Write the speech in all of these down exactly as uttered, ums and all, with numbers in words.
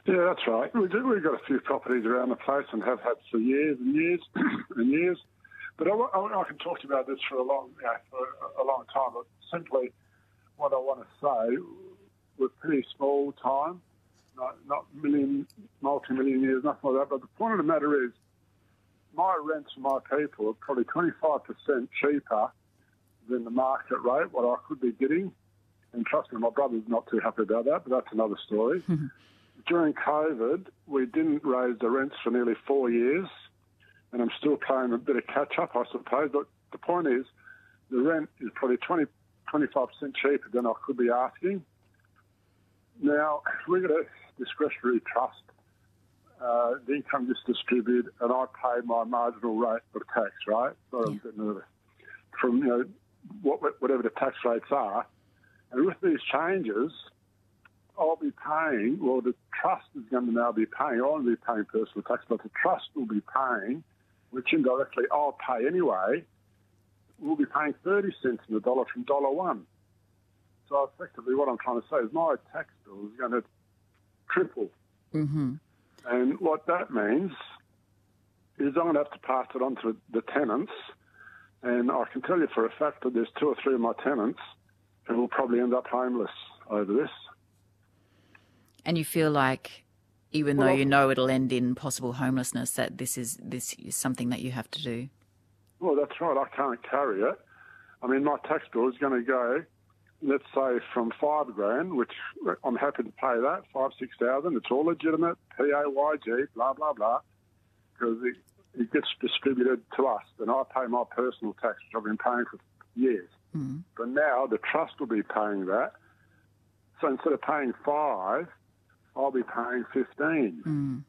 Yeah, that's right. We do, we've got a few properties around the place and have had for years and years and years. But I, I, I can talk to you about this for a long, you know, for a long time. But simply, what I want to say, we're pretty small time, not, not million, multi-million years, nothing like that. But the point of the matter is, my rents for my people are probably twenty-five percent cheaper than the market rate, what I could be getting. And trust me, my brother's not too happy about that, but that's another story. During COVID, we didn't raise the rents for nearly four years, and I'm still playing a bit of catch-up, I suppose. But the point is, the rent is probably twenty, twenty-five percent cheaper than I could be asking. Now, we've got a discretionary trust. Uh, the income gets distributed, and I pay my marginal rate of tax, right? So I'm getting nervous. From, you know, what, whatever the tax rates are. And with these changes, I'll be paying, well, the trust is going to now be paying, I won't be paying personal tax, but the trust will be paying, which indirectly I'll pay anyway, we'll be paying thirty cents in the dollar from dollar one. So effectively what I'm trying to say is my tax bill is going to triple. Mm-hmm. And what that means is I'm going to have to pass it on to the tenants, and I can tell you for a fact that there's two or three of my tenants who will probably end up homeless over this. And you feel like, even though well, you know it'll end in possible homelessness, that this is this is something that you have to do? Well, that's right. I can't carry it. I mean, my tax bill is going to go, let's say, from five grand, which I'm happy to pay that, five, six thousand. It's all legitimate, P A Y G, blah, blah, blah, because it, it gets distributed to us. And I pay my personal tax, which I've been paying for years. Mm. But now the trust will be paying that. So instead of paying five, I'll be paying fifteen. Mm.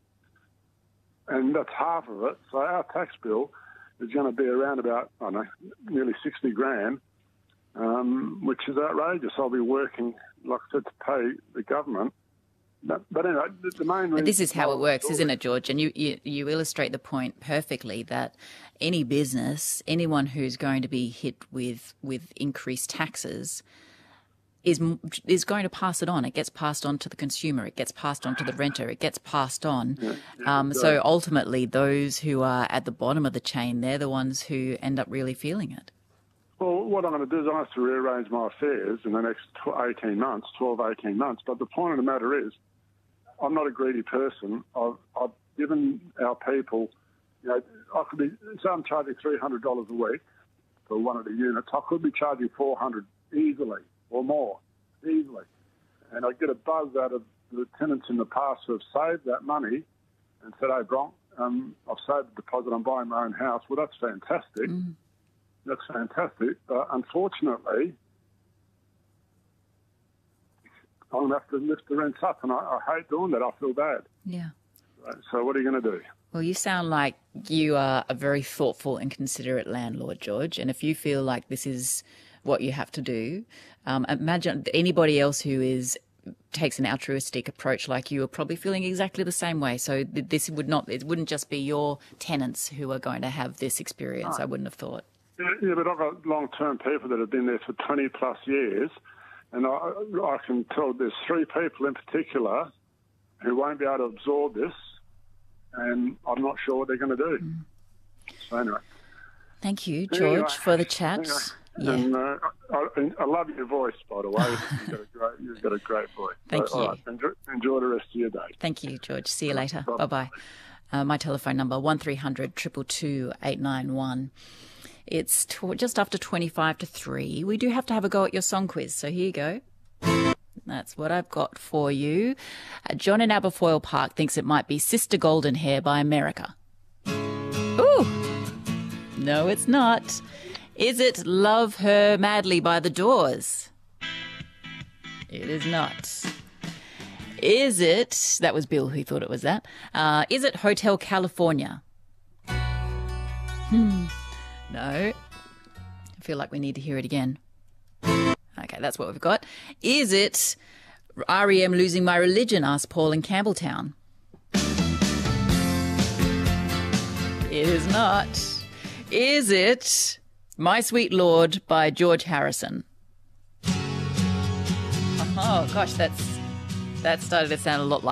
And that's half of it. So our tax bill is going to be around about, I don't know, nearly sixty grand, um, which is outrageous. I'll be working, like I said, to pay the government. But, but anyway, the, the main reason... But this is how it works, isn't it, George? And you, you, you illustrate the point perfectly that any business, anyone who's going to be hit with, with increased taxes is is going to pass it on. It gets passed on to the consumer. It gets passed on to the renter. It gets passed on. Yeah, yeah, um, so ultimately, those who are at the bottom of the chain, they're the ones who end up really feeling it. Well, what I'm going to do is I have to rearrange my affairs in the next eighteen months, twelve, eighteen months. But the point of the matter is, I'm not a greedy person. I've, I've given our people, you know, I could be, so I'm charging three hundred dollars a week for one of the units. I could be charging four hundred dollars easily. Or more, easily. And I get a buzz out of the tenants in the past who have saved that money and said, hey, Bronk, um, I've saved the deposit, I'm buying my own house. Well, that's fantastic. Mm. That's fantastic. But unfortunately, I'm going to have to lift the rents up, and I, I hate doing that. I feel bad. Yeah. Right, so what are you going to do? Well, you sound like you are a very thoughtful and considerate landlord, George. And if you feel like this is what you have to do, um, imagine anybody else who is takes an altruistic approach like you are probably feeling exactly the same way. So this would not, it wouldn't just be your tenants who are going to have this experience. Oh. I wouldn't have thought. Yeah, yeah, but I've got long-term people that have been there for twenty plus years, and I, I can tell there's three people in particular who won't be able to absorb this, and I'm not sure what they're going to do. Mm. So anyway. Thank you, George, anyway, for the chat. Anyway. Yeah. And uh, I, I love your voice, by the way. You've got a great, you've got a great voice. Thank so, you. All right, enjoy, enjoy the rest of your day. Thank you, George. See you later. Bye-bye. Bye-bye. Uh, my telephone number, one three hundred two two two eight nine one. It's tw- just after twenty-five to three. We do have to have a go at your song quiz, so here you go. That's what I've got for you. Uh, John in Aberfoyle Park thinks it might be Sister Golden Hair by America. Ooh! No, it's not. Is it Love Her Madly by The Doors? It is not. Is it, that was Bill who thought it was that, uh, is it Hotel California? Hmm. No. I feel like we need to hear it again. Okay, that's what we've got. Is it R E M Losing My Religion, asked Paul in Campbelltown? It is not. Is it My Sweet Lord by George Harrison? Oh, gosh, that's that started to sound a lot like